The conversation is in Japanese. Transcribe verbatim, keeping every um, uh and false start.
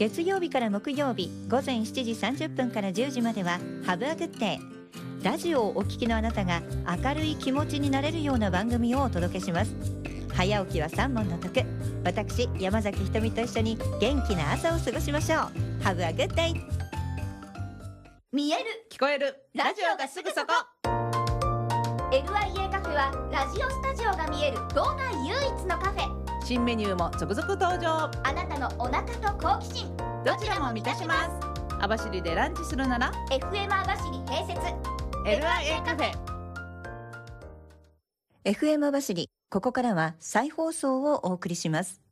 月曜日から木曜日ごぜんしちじさんじゅっぷんからじゅうじまではハブアグッデイ。ラジオをお聞きのあなたが明るい気持ちになれるような番組をお届けします。早起きは三問の得。私山崎ひとみと一緒に元気な朝を過ごしましょう。ハブアグッデイ。 見える聞こえるラジオがすぐそこ。 エルアイエー カフェはラジオスタジオが見える道内唯一のカフェ。 新メニューも続々登場。 あなたのお腹と好奇心どちらも満たします。網走でランチするならエフエム 網走併設エルアイエー カフェ。 エフエム 網走、ここからは再放送をお送りします。